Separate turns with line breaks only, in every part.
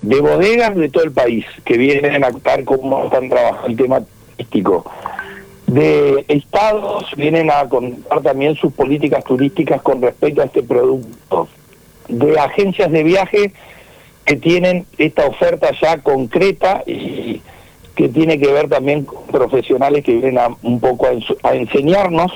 de bodegas de todo el país que vienen a contar cómo están trabajando el tema turístico. De estados vienen a contar también sus políticas turísticas con respecto a este producto. De agencias de viaje que tienen esta oferta ya concreta y que tiene que ver también con profesionales que vienen un poco a enseñarnos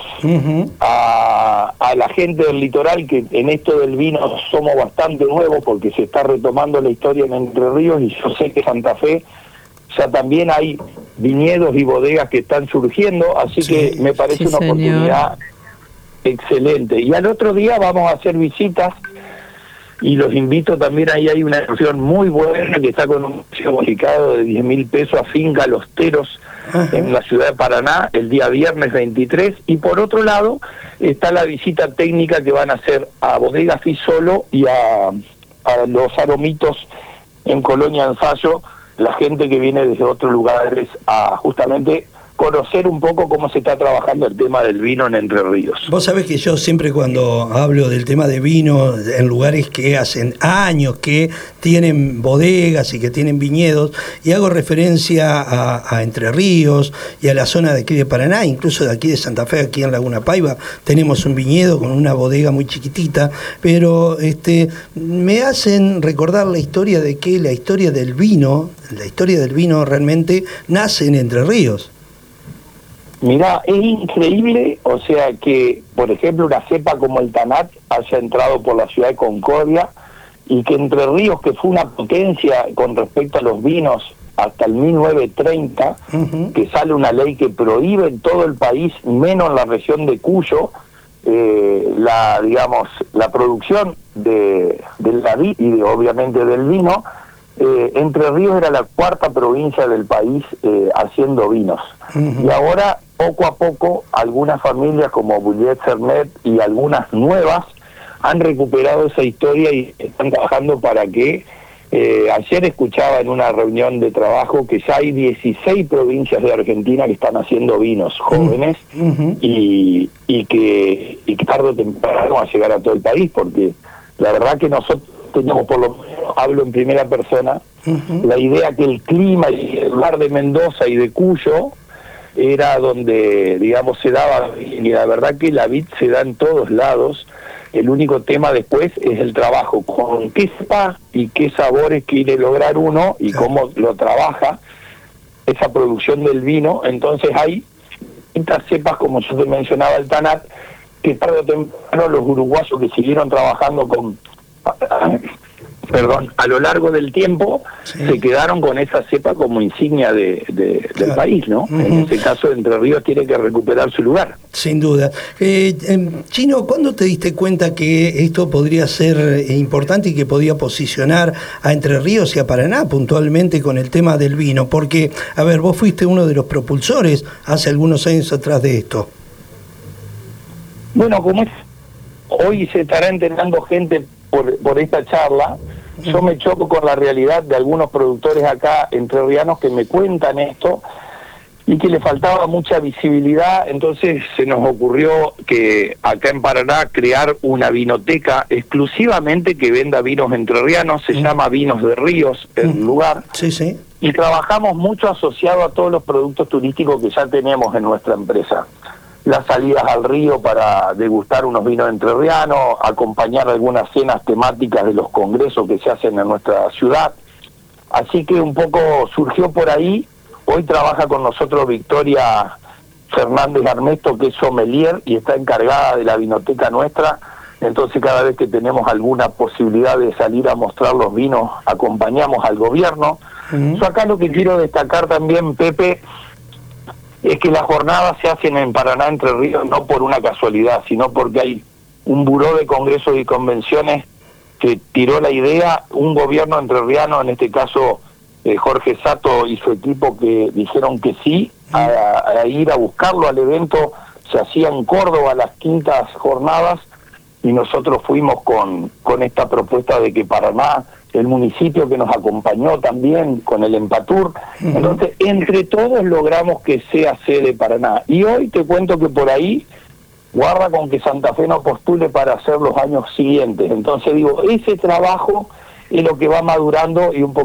a la gente del litoral, que en esto del vino somos bastante nuevos porque se está retomando la historia en Entre Ríos, y yo sé que Santa Fe ya también hay viñedos y bodegas que están surgiendo, así que me parece una oportunidad excelente. Y al otro día vamos a hacer visitas, y los invito también. Ahí hay una excursión muy buena que está con un precio bonificado de 10.000 pesos a Finca Los Teros en la ciudad de Paraná el día viernes 23, y por otro lado está la visita técnica que van a hacer a Bodega Fisolo y a los Aromitos en Colonia Ensayo, la gente que viene desde otros lugares a justamente conocer un poco cómo se está trabajando el tema del vino en Entre Ríos.
Vos sabés que yo siempre cuando hablo del tema de vino en lugares que hacen años que tienen bodegas y que tienen viñedos, y hago referencia a Entre Ríos y a la zona de aquí de Paraná, incluso de aquí de Santa Fe, aquí en Laguna Paiva, tenemos un viñedo con una bodega muy chiquitita, pero me hacen recordar la historia de que la historia del vino realmente nace en Entre Ríos.
Mirá, es increíble, o sea, que, por ejemplo, una cepa como el Tanat haya entrado por la ciudad de Concordia, y que Entre Ríos, que fue una potencia con respecto a los vinos hasta el 1930, que sale una ley que prohíbe en todo el país, menos en la región de Cuyo, la producción de la vid y obviamente del vino. Entre Ríos era la cuarta provincia del país haciendo vinos. Y ahora, poco a poco, algunas familias como Bullet Cernet y algunas nuevas han recuperado esa historia y están trabajando para que... ayer escuchaba en una reunión de trabajo que ya hay 16 provincias de Argentina que están haciendo vinos jóvenes, y que tarde o temprano va a llegar a todo el país, porque la verdad que nosotros teníamos, por lo menos hablo en primera persona, la idea que el clima y el lugar de Mendoza y de Cuyo era donde, digamos, se daba, y la verdad que la vid se da en todos lados. El único tema después es el trabajo, con qué cepa y qué sabores quiere lograr uno y cómo lo trabaja esa producción del vino. Entonces hay distintas cepas, como yo te mencionaba, el Tanat, que tarde o temprano los uruguayos que siguieron trabajando a lo largo del tiempo, se quedaron con esa cepa como insignia del país, ¿no? En este caso, Entre Ríos tiene que recuperar su lugar.
Sin duda. Chino, ¿cuándo te diste cuenta que esto podría ser importante y que podía posicionar a Entre Ríos y a Paraná puntualmente con el tema del vino? Porque, a ver, vos fuiste uno de los propulsores hace algunos años atrás de esto.
Bueno, como hoy se estará enterando gente por esta charla, yo me choco con la realidad de algunos productores acá entrerrianos que me cuentan esto y que le faltaba mucha visibilidad. Entonces se nos ocurrió que acá en Paraná crear una vinoteca exclusivamente que venda vinos entrerrianos, se llama Vinos de Ríos el lugar, y trabajamos mucho asociado a todos los productos turísticos que ya tenemos en nuestra empresa. Las salidas al río para degustar unos vinos entrerrianos, acompañar algunas cenas temáticas de los congresos que se hacen en nuestra ciudad. Así que un poco surgió por ahí. Hoy trabaja con nosotros Victoria Fernández Armesto, que es sommelier y está encargada de la vinoteca nuestra. Entonces cada vez que tenemos alguna posibilidad de salir a mostrar los vinos, acompañamos al gobierno. Yo acá lo que quiero destacar también, Pepe, es que las jornadas se hacen en Paraná, Entre Ríos, no por una casualidad, sino porque hay un buró de congresos y convenciones que tiró la idea, un gobierno entrerriano, en este caso Jorge Sato y su equipo, que dijeron que sí, a ir a buscarlo al evento. Se hacía en Córdoba las quintas jornadas, y nosotros fuimos con esta propuesta de que Paraná, el municipio que nos acompañó también con el Empatur, entonces entre todos logramos que sea sede Paraná. Y hoy te cuento que por ahí, guarda con que Santa Fe no postule para hacer los años siguientes. Entonces digo, ese trabajo es lo que va madurando y un poco